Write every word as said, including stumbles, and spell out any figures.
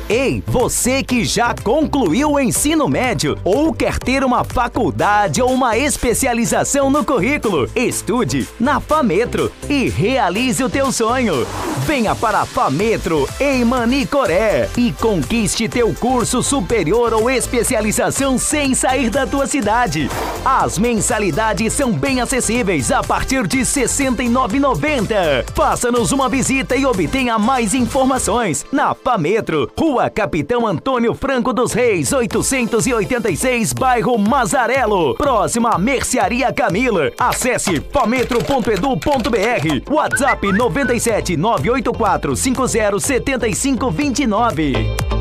Ei, você que já concluiu o ensino médio ou quer ter uma faculdade ou uma especialização no currículo, estude na FAMetro e realize o teu sonho. Venha para a FAMetro em Manicoré e conquiste teu curso superior ou especialização sem sair da tua cidade. As mensalidades são bem acessíveis a partir de sessenta e nove reais e noventa centavos. Faça-nos uma visita e obtenha mais informações na FAMetro, Rua Capitão Antônio Franco dos Reis, oitocentos e oitenta e seis, bairro Mazarelo, próxima à Mercearia Camila. Acesse fametro ponto edu ponto br. WhatsApp nove sete nove oito quatro cinco zero sete cinco dois nove.